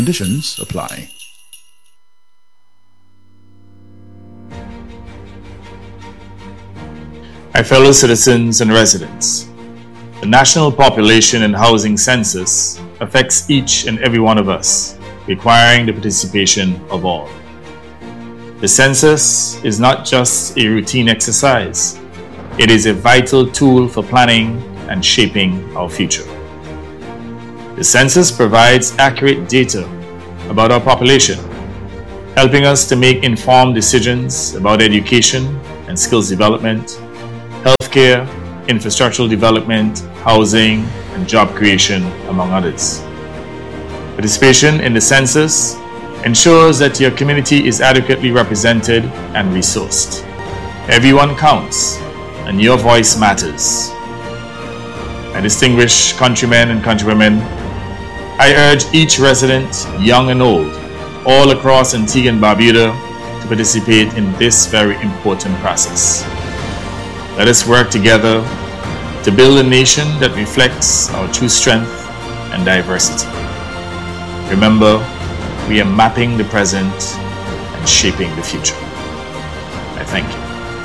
Conditions apply. My fellow citizens and residents, the National Population and Housing Census affects each and every one of us, requiring the participation of all. The census is not just a routine exercise, it is a vital tool for planning and shaping our future. The census provides accurate data about our population, helping us to make informed decisions about education and skills development, healthcare, infrastructural development, housing, and job creation, among others. Participation in the census ensures that your community is adequately represented and resourced. Everyone counts, and your voice matters. My distinguished countrymen and countrywomen, I urge each resident, young and old, all across Antigua and Barbuda, to participate in this very important process. Let us work together to build a nation that reflects our true strength and diversity. Remember, we are mapping the present and shaping the future. I thank you.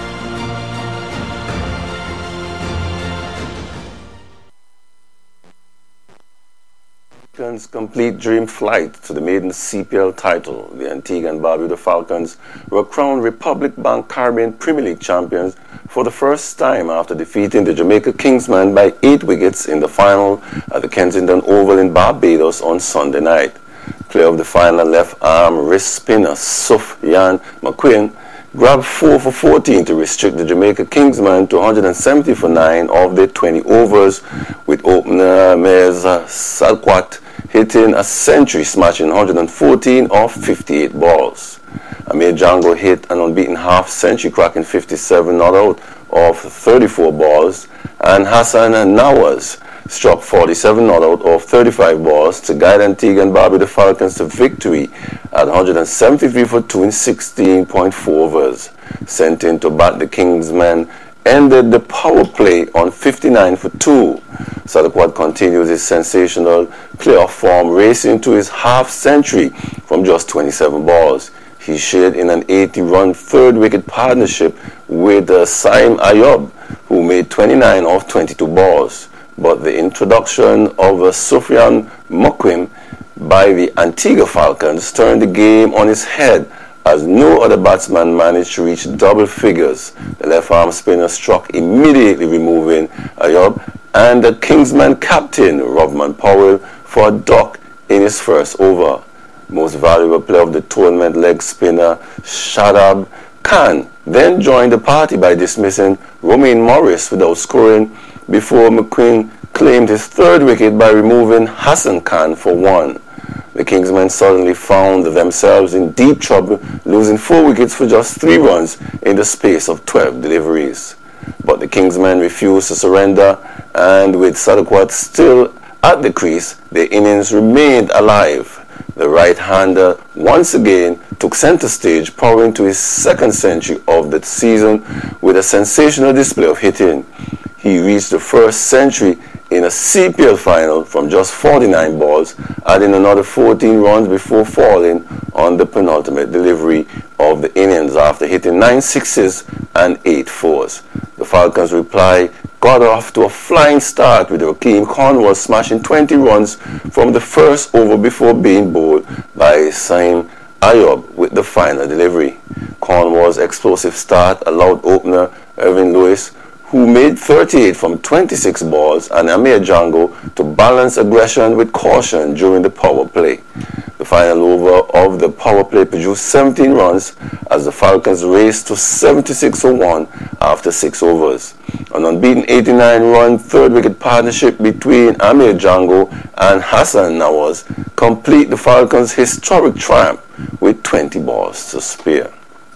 Falcons' complete dream flight to the maiden CPL title. The Antigua and Barbuda Falcons were crowned Republic Bank Caribbean Premier League champions for the first time after defeating the Jamaica Kingsmen by 8 wickets in the final at the Kensington Oval in Barbados on Sunday night. Player of the final left arm wrist spinner Sufyan McQueen grabbed 4 for 14 to restrict the Jamaica Kingsmen to 170 for 9 of their 20 overs, with opener Mirza Salquat hitting a century, smashing 114 of 58 balls. Amir Django hit an unbeaten half-century, cracking 57 not out of 34 balls, and Hassan Nawaz struck 47 not out of 35 balls to guide Antigua and Barbuda Falcons to victory at 173 for 2 in 16.4 overs. Sent in to bat, the Kingsmen ended the power play on 59 for 2. Sadaquad continues his sensational playoff form, racing to his half-century from just 27 balls. He shared in an 80-run third-wicket partnership with Saim Ayub, who made 29 of 22 balls. But the introduction of Sufyan McQueen by the Antigua Falcons turned the game on its head, as no other batsman managed to reach double figures. The left-arm spinner struck, immediately removing Ayub and the Kingsman captain, Rovman Powell, for a duck in his first over. Most valuable player of the tournament, leg spinner Shadab Khan, then joined the party by dismissing Romain Morris without scoring, before McQueen claimed his third wicket by removing Hassan Khan for 1. The Kingsmen suddenly found themselves in deep trouble, losing 4 wickets for just 3 runs in the space of 12 deliveries. But the Kingsmen refused to surrender, and with Sadaquat still at the crease, their innings remained alive. The right-hander once again took center stage, powering to his second century of the season with a sensational display of hitting. He reached the first century in a CPL final from just 49 balls, adding another 14 runs before falling on the penultimate delivery of the innings after hitting 9 sixes and 8 fours. The Falcons' reply got off to a flying start, with Rakeem Cornwall smashing 20 runs from the first over before being bowled by Saim Ayub with the final delivery. Cornwall's explosive start allowed opener Irvin Lewis, who made 38 from 26 balls, and Amir Django to balance aggression with caution during the power play. The final over of the power play produced 17 runs as the Falcons raced to 76 for 1 after 6 overs. An unbeaten 89-run third-wicket partnership between Amir Django and Hassan Nawaz complete the Falcons' historic triumph with 20 balls to spare.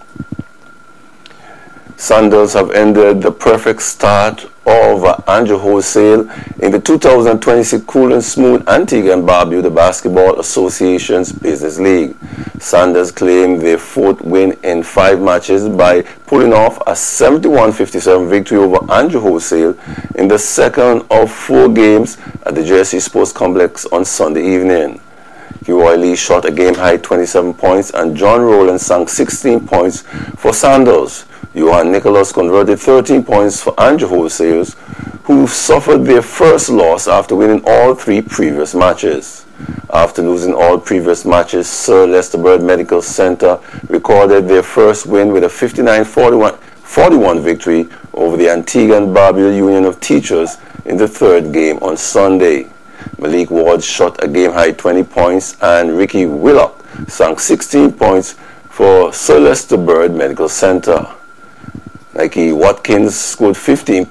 Sandals have ended the perfect start of Andrew Wholesale in the 2026 Cool and Smooth Antigua and Barbuda Basketball Association's Business League. Sanders claimed their 4th win in 5 matches by pulling off a 71-57 victory over Andrew Wholesale in the second of 4 games at the Jersey Sports Complex on Sunday evening. Roy Lee shot a game-high 27 points, and John Rowland sank 16 points for Sandals. Johan Nicholas converted 13 points for Andrew Wholesales, who suffered their first loss after winning all 3 previous matches. After losing all previous matches, Sir Lester Bird Medical Center recorded their first win with a 59-41 victory over the Antigua and Barbuda Union of Teachers in the 3rd game on Sunday. Malik Ward shot a game-high 20 points, and Ricky Willock sank 16 points for Sir Lester Bird Medical Center. Nike Watkins scored 15